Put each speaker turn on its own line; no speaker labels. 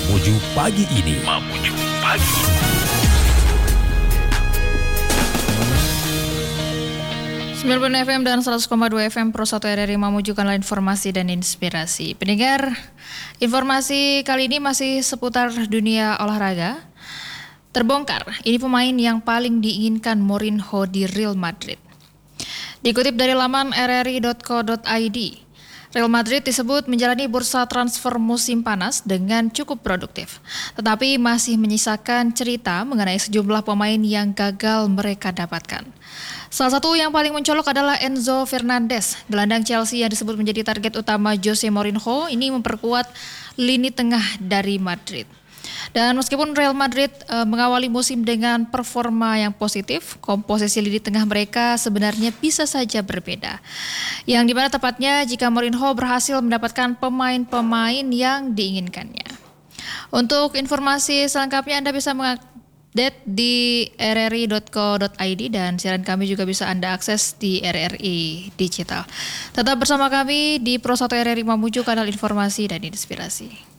Mamuju pagi ini.
90 FM dan 100,2 FM Pro 1 RRI Mamuju, kanal informasi dan inspirasi. Pendengar, informasi kali ini masih seputar dunia olahraga. Terbongkar, ini pemain yang paling diinginkan Mourinho di Real Madrid. Dikutip dari laman rri.co.id, Real Madrid disebut menjalani bursa transfer musim panas dengan cukup produktif, tetapi masih menyisakan cerita mengenai sejumlah pemain yang gagal mereka dapatkan. Salah satu yang paling mencolok adalah Enzo Fernandez, gelandang Chelsea yang disebut menjadi target utama Jose Mourinho. Ini memperkuat lini tengah dari Madrid. Dan meskipun Real Madrid mengawali musim dengan performa yang positif, komposisi lini tengah mereka sebenarnya bisa saja berbeda. Yang dimana tepatnya jika Mourinho berhasil mendapatkan pemain-pemain yang diinginkannya. Untuk informasi selengkapnya Anda bisa mengupdate di rri.co.id dan siaran kami juga bisa Anda akses di RRI Digital. Tetap bersama kami di Pro 1 RRI Mamuju, kanal informasi dan inspirasi.